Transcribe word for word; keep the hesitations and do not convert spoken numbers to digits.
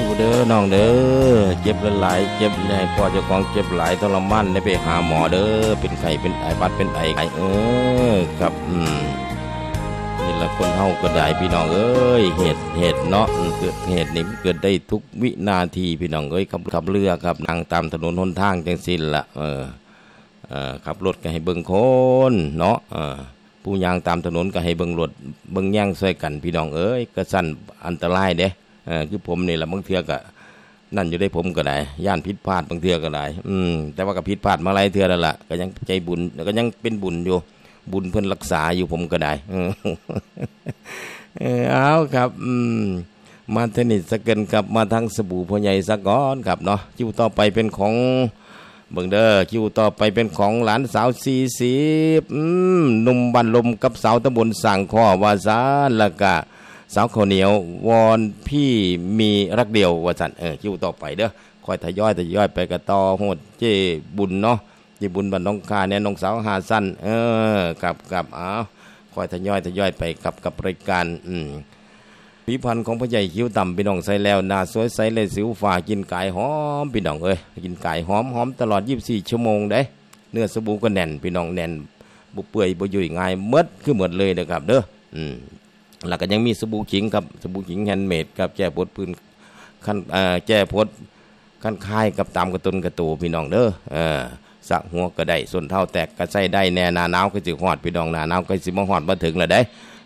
เด้อน้องเด้อเจ็บหลายๆเจ็บได้พอเจ้าของเจ็บหลายทรมานได้ไปหาหมอเด้อเป็นไข้เป็นไอบัดเป็นไอเออครับอืมนี่ละคนเฮาก็ได้พี่น้องเอ้ยเหตุเหตุเนาะเกิดเหตุนี่เกิดได้ทุกวินาทีพี่น้องเอ้ยขับขับเรือครับนั่งตามถนนหนทางจังซี่ล่ะเออเอ่อขับรถก็ให้เบิ่งคนเนาะเออผู้ย่างตามถนนก็ให้เบิ่งรถเบิ่งย่างช่วยกันพี่น้องเอ้ยก็สั่นอันตรายเด้เออคือผมนี่ล่ะบางเทื่อก็นั่นอยู่ได้ผมก็ได้ย่านผิดพลาดบางเทื่อก็ได้อืมแต่ว่าก็ผิดพลาดมาหลายเทื่อแล้วล่ะก็ยังใจบุญก็ยังเป็นบุญอยู่บุญเพิ่นรักษาอยู่ผมก็ได้เออเออเอาครับอืมมาเทนิสสักเกินกับมาทางสบู่พ่อใหญ่สักก่อนครับเนาะคิวต่อไปเป็นของเบิ่งเด้อคิวต่อไปเป็นของหลานสาวสี่สิบอืมหนุ่มบ้านลมกับสาวตำบลสร้างข้อว่าซะแล้วก็สาวข้าวเหนียววอนพี่มีรักเดียวว่าซั่นเออคิวต่อไปเด้อค่อยทยอยทยอยไปกะต่อโหดเจ้บุญเนาะเจ้บุญบ้านน้องคาแน่น้องสาวหาสั้นเออกับกับอ้าวค่อยทยอยทยอยไปกับกับรายการอืมผิวพรรณของพ่อใหญ่คิ้วต่ำพี่น้องใส่แล้วหน้าสวยใสเลยสิวฟ้ากินกายหอมพี่น้องเอ้ยกินกายหอมหอมตลอดยี่สิบสี่ชั่วโมงเด้เนื้อสบู่ก็แน่นพี่น้องแน่นบ่เปื่อยบ่ยุ่ยง่ายหมดคือหมดเลยนะครับเด้ออืมแล้วก็ยังมีสบู่ขิงครับสบู่ขิงแฮนด์เมดกับแก้ปวดพื้นคันเอ่อแก้ปวดคันคายกับตามกระตุนกระตูพี่น้องเด้อเออสะหัวก็ได้ส่วนเท้าแตกก็ใส่ได้แน่หน้าหนาวก็สิฮอดพี่น้องหน้าหนาวก็สิมาฮอดมาถึงแล้วได้